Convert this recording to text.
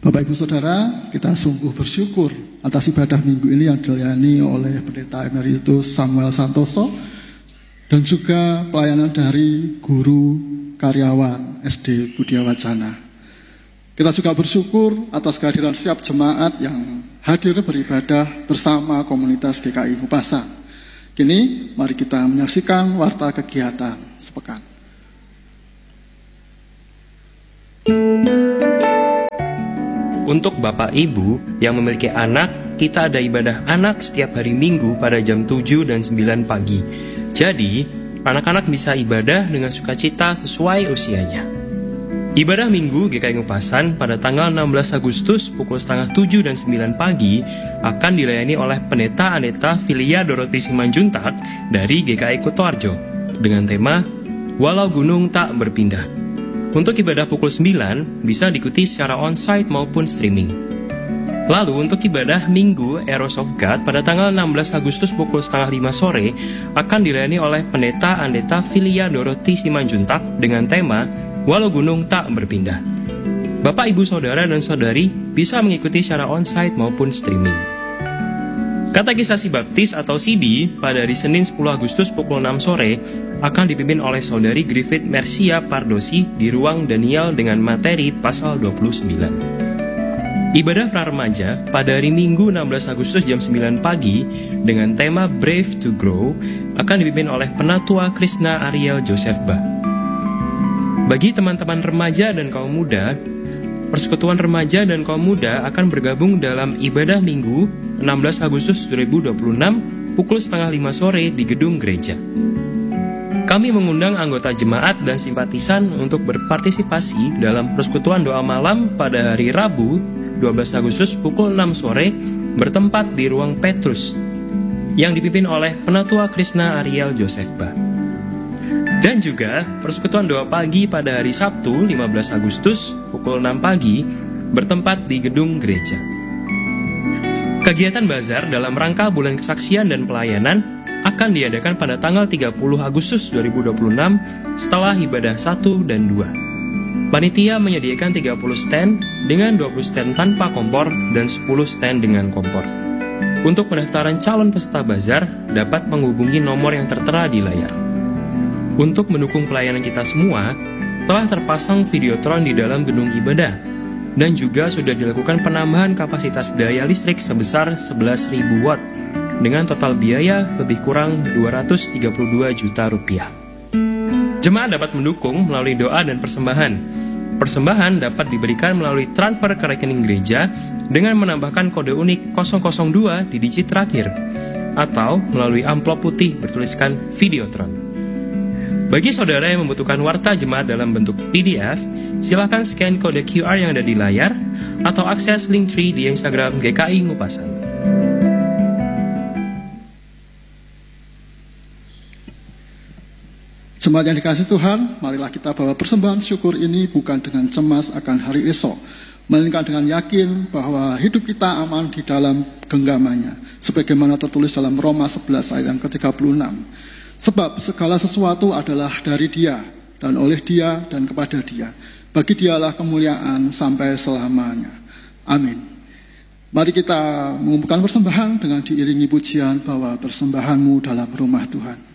Bapak Ibu Saudara, kita sungguh bersyukur atas ibadah minggu ini yang dilayani oleh Pendeta Emeritus Samuel Santoso dan juga pelayanan dari guru karyawan SD Budia Wacana. Kita juga bersyukur atas kehadiran setiap jemaat yang hadir beribadah bersama komunitas GKI Ngupasan. Kini mari kita menyaksikan warta kegiatan sepekan. Untuk Bapak Ibu yang memiliki anak, kita ada ibadah anak setiap hari Minggu pada jam 7 dan 9 pagi. Jadi, anak-anak bisa ibadah dengan sukacita sesuai usianya. Ibadah Minggu GKI Ngupasan pada tanggal 16 Agustus pukul setengah 7 dan 9 pagi akan dilayani oleh Pendeta Aneta Filia Doroti Simanjuntak dari GKI Kutoarjo dengan tema Walau Gunung Tak Berpindah. Untuk ibadah pukul 9 bisa diikuti secara on-site maupun streaming. Lalu untuk ibadah Minggu Eros of God pada tanggal 16 Agustus pukul setengah 5 sore akan dilayani oleh Pendeta Aneta Filia Doroti Simanjuntak dengan tema Walau Gunung Tak Berpindah. Bapak, Ibu, Saudara, dan Saudari bisa mengikuti secara on-site maupun streaming. Katekisasi Baptis atau CD pada hari Senin 10 Agustus pukul 6 sore akan dipimpin oleh Saudari Griffith Mercia Pardosi di ruang Daniel dengan materi pasal 29. Ibadah praremaja pada hari Minggu 16 Agustus jam 9 pagi dengan tema Brave to Grow akan dipimpin oleh Penatua Krishna Ariel Josephba. Bagi teman-teman remaja dan kaum muda, Persekutuan Remaja dan Kaum Muda akan bergabung dalam ibadah Minggu 16 Agustus 2026 pukul setengah 5 sore di gedung gereja. Kami mengundang anggota jemaat dan simpatisan untuk berpartisipasi dalam persekutuan doa malam pada hari Rabu 12 Agustus pukul 6 sore bertempat di ruang Petrus yang dipimpin oleh Penatua Krishna Ariel Josephba. Dan juga persekutuan doa pagi pada hari Sabtu 15 Agustus pukul 6 pagi bertempat di gedung gereja. Kegiatan bazar dalam rangka bulan kesaksian dan pelayanan akan diadakan pada tanggal 30 Agustus 2026 setelah ibadah 1 dan 2. Panitia menyediakan 30 stand dengan 20 stand tanpa kompor dan 10 stand dengan kompor. Untuk pendaftaran calon peserta bazar dapat menghubungi nomor yang tertera di layar. Untuk mendukung pelayanan kita semua, telah terpasang videotron di dalam gedung ibadah, dan juga sudah dilakukan penambahan kapasitas daya listrik sebesar 11.000 watt, dengan total biaya lebih kurang 232 juta rupiah. Jemaat dapat mendukung melalui doa dan persembahan. Persembahan dapat diberikan melalui transfer ke rekening gereja dengan menambahkan kode unik 002 di digit terakhir, atau melalui amplop putih bertuliskan videotron. Bagi saudara yang membutuhkan warta jemaat dalam bentuk PDF, silakan scan kode QR yang ada di layar atau akses Linktree di Instagram GKI Ngupasan. Jemaat yang dikasihi Tuhan, marilah kita bawa persembahan syukur ini bukan dengan cemas akan hari esok, melainkan dengan yakin bahwa hidup kita aman di dalam genggamannya, sebagaimana tertulis dalam Roma 11 ayat yang ke-36. Sebab segala sesuatu adalah dari Dia, dan oleh Dia, dan kepada Dia. Bagi Dialah kemuliaan sampai selamanya. Amin. Mari kita mengumpulkan persembahan dengan diiringi pujian bahwa persembahanmu dalam rumah Tuhan.